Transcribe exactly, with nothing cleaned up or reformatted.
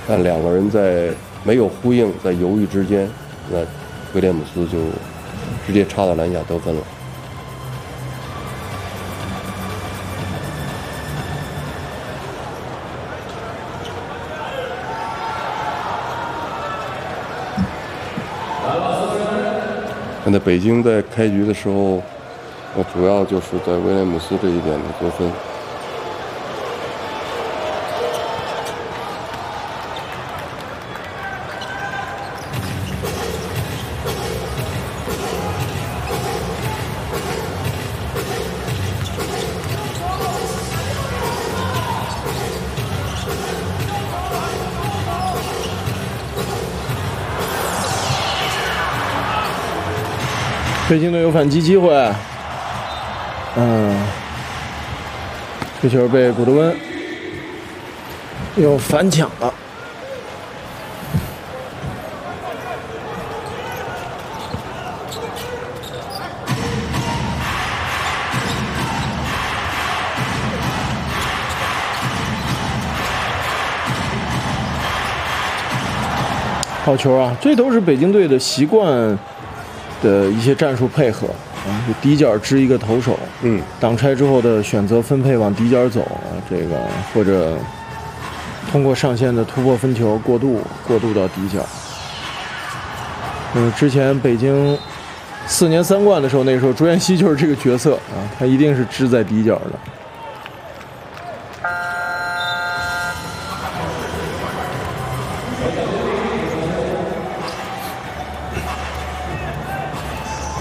但两个人在没有呼应，在犹豫之间，那威廉姆斯就直接插到篮下得分了。现在北京在开局的时候，呃，主要就是在威廉姆斯这一点的得分。 北京队有反击机会，嗯，这球被古德温又反抢了。好球啊！这都是北京队的习惯的一些战术配合啊，就底角支一个投手， 嗯， 挡拆之后的选择分配往底角走啊，这个或者通过上线的突破分球过渡过渡到底角。嗯，之前北京四年三冠的时候，那时候朱彦西就是这个角色啊，他一定是支在底角的。